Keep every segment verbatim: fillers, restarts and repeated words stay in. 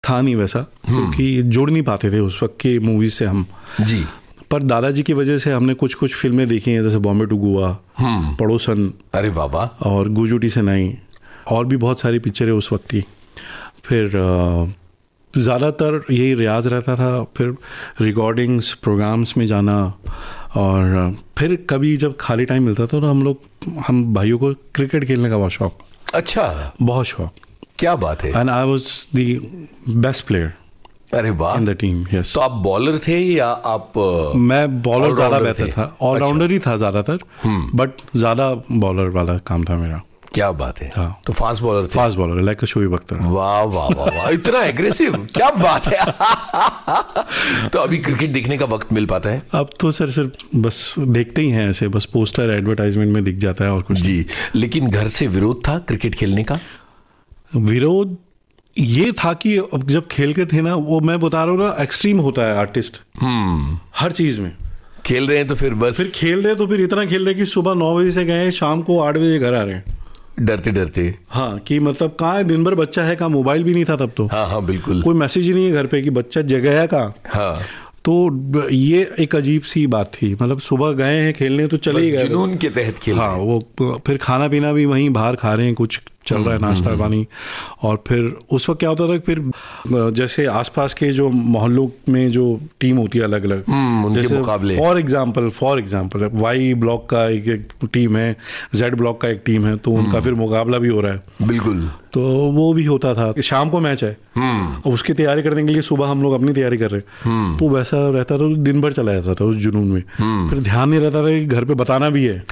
था नहीं वैसा, क्योंकि जुड़ नहीं पाते थे उस वक्त की मूवीज से हम जी। पर दादाजी की वजह से हमने कुछ कुछ फिल्में देखी हैं, जैसे बॉम्बे टू गोवा, पड़ोसन, अरे बाबा, और गुजुटी से नहीं, और भी बहुत सारी पिक्चरें उस वक्त की। फिर ज़्यादातर यही रियाज रहता था, फिर रिकॉर्डिंग्स प्रोग्राम्स में जाना, और फिर कभी जब खाली टाइम मिलता था तो हम लोग हम भाइयों को क्रिकेट खेलने का बहुत शौक। अच्छा, बहुत शौक, क्या बात है। And I was the best player अरे वाह, इन द टीम। यस। तो आप बॉलर थे या आप? मैं बॉलर ज़्यादा बेहतर था, ऑलराउंडर ही था ज़्यादातर, बट ज़्यादा बॉलर वाला काम था मेरा। क्या बात है। हाँ। तो फास्ट बॉलर थे? Fast bowler, like Shoaib Akhtar. वाह वाह वाह वाह, इतना एग्रेसिव, क्या बात है। तो अभी क्रिकेट देखने का वक्त मिल पाता है? अब तो सर सिर्फ बस देखते ही हैं ऐसे, बस पोस्टर एडवर्टाइजमेंट में दिख जाता है और कुछ जी। लेकिन घर से विरोध था क्रिकेट खेलने का? विरोध ये था कि अब जब खेल के थे ना, वो मैं बता रहा हूँ ना, एक्सट्रीम होता है आर्टिस्ट हम्म हर चीज में। खेल रहे हैं तो फिर बस, फिर खेल रहे हैं तो फिर इतना खेल रहे हैं कि सुबह नौ बजे से गए, शाम को आठ बजे घर आ रहे हैं, डरते डरते। हाँ, कि मतलब कहाँ है, दिन भर बच्चा है, कहाँ मोबाइल भी नहीं था तब तो। हाँ हाँ बिल्कुल, कोई मैसेज ही नहीं है घर पे कि बच्चा जगह है कहाँ। हाँ, तो ये एक अजीब सी बात थी, मतलब सुबह गए हैं खेलने तो चले ही गए, जुनून के तहत खेल। हाँ, वो फिर खाना पीना भी वहीं बाहर खा रहे हैं, कुछ चल रहा है नाश्ता पानी। और फिर उस वक्त क्या होता था, फिर जैसे आसपास के जो मोहल्लों में जो टीम होती है अलग अलग, उनके मुकाबले, for example for example Y block का एक, एक टीम है, जेड ब्लॉक का एक टीम है, तो उनका फिर मुकाबला भी हो रहा है। बिल्कुल। तो वो भी होता था, शाम को मैच है, अब उसकी तैयारी करने के लिए सुबह हम लोग अपनी तैयारी कर रहे हैं, तो वैसा रहता था, दिन भर चला जाता था उस जुनून में। फिर ध्यान नहीं रहता था कि घर पे बताना भी है।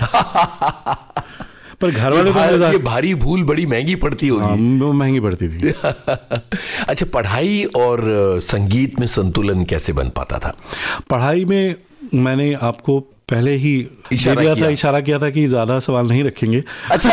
पर घर वाले तो ये भारी भूल बड़ी महंगी पड़ती होगी। हाँ, महंगी पड़ती थी। अच्छा, पढ़ाई और संगीत में संतुलन कैसे बन पाता था? पढ़ाई में मैंने आपको पहले ही इशारा किया था इशारा किया था कि ज्यादा सवाल नहीं रखेंगे। अच्छा।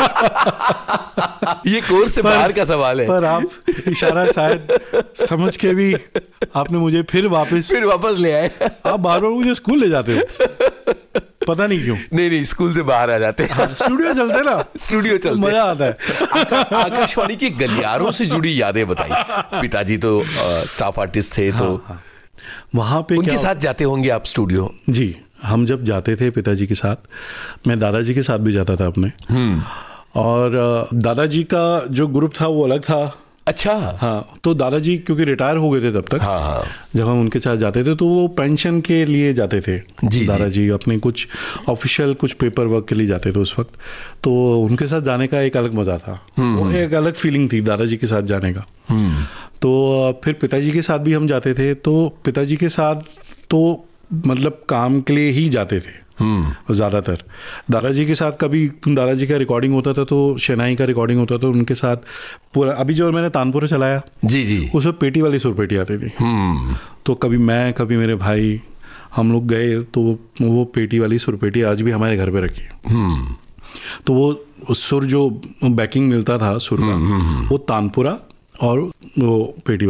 ये कोर्स से बाहर का सवाल है। पर आप इशारा शायद समझ के भी आपने मुझे फिर वापस फिर वापस ले आए। आप बार बार मुझे स्कूल ले जाते हो, पता नहीं क्यों। नहीं नहीं, स्कूल से बाहर आ जाते हैं। हाँ, स्टूडियो चलते ना, स्टूडियो चलते, मजा आता है। आकाशवाणी के गलियारों से जुड़ी यादें बताइए। पिताजी तो स्टाफ आर्टिस्ट थे, तो हाँ, हाँ। वहां पे उनके साथ जाते होंगे आप स्टूडियो? जी, हम जब जाते थे पिताजी के साथ, मैं दादाजी के साथ भी जाता था अपने। और दादाजी का जो ग्रुप था वो अलग था। अच्छा। हाँ, तो दादाजी क्योंकि रिटायर हो गए थे तब तक। हाँ हाँ। जब हम उनके साथ जाते थे तो वो पेंशन के लिए जाते थे। जी, दादाजी अपने कुछ ऑफिशियल कुछ पेपर वर्क के लिए जाते थे उस वक्त, तो उनके साथ जाने का एक अलग मजा था, वो एक अलग फीलिंग थी दादाजी के साथ जाने का। तो फिर पिताजी के साथ भी हम जाते थे, तो पिताजी के साथ तो मतलब काम के लिए ही जाते थे ज़्यादातर। दादाजी के साथ कभी दादाजी का रिकॉर्डिंग होता था, तो शहनाई का रिकॉर्डिंग होता था, तो उनके साथ पूरा, अभी जो मैंने तानपुरा चलाया, जी जी, उसमें पेटी वाली सुरपेटी आती थी। तो कभी मैं, कभी मेरे भाई, हम लोग गए, तो वो पेटी वाली सुरपेटी आज भी हमारे घर पे रखी है। तो वो सुर जो बैकिंग मिलता था सुर का, वो तानपुरा और वो पेटी